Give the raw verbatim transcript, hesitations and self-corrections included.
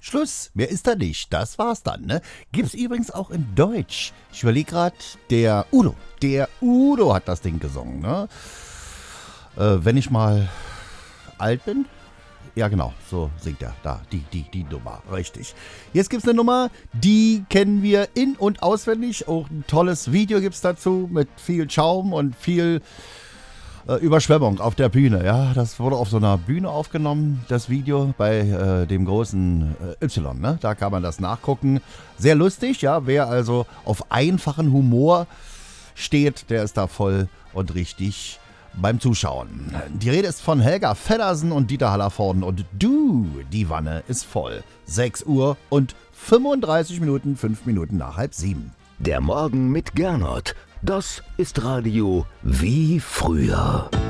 Schluss, mehr ist da nicht. Das war's dann, ne? Gibt's übrigens auch in Deutsch. Ich überlege gerade, der Udo, der Udo hat das Ding gesungen, ne? Äh, wenn ich mal alt bin. Ja, genau, so singt er. Da, die, die, die Nummer, richtig. Jetzt gibt's eine Nummer, die kennen wir in- und auswendig. Auch ein tolles Video gibt's dazu mit viel Schaum und viel äh, Überschwemmung auf der Bühne. Ja, das wurde auf so einer Bühne aufgenommen, das Video bei äh, dem großen äh, Y. Ne? Da kann man das nachgucken. Sehr lustig, ja. Wer also auf einfachen Humor steht, der ist da voll und richtig beim Zuschauen. Die Rede ist von Helga Feddersen und Dieter Hallervorden und du, die Wanne ist voll. sechs Uhr und fünfunddreißig Minuten, fünf Minuten nach halb sieben. Der Morgen mit Gernot, das ist Radio wie früher.